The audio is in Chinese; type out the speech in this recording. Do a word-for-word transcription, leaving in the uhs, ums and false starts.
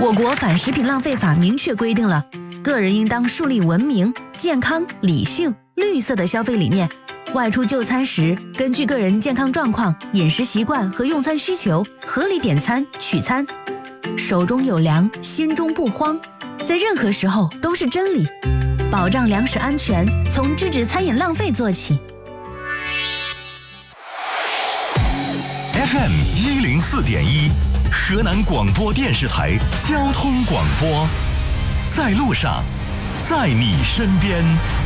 我国反食品浪费法明确规定了，个人应当树立文明、健康、理性、绿色的消费理念。外出就餐时，根据个人健康状况、饮食习惯和用餐需求，合理点餐取餐。手中有粮，心中不慌，在任何时候都是真理。保障粮食安全，从制止餐饮浪费做起。 F M 一零四点一，河南广播电视台交通广播，在路上，在你身边。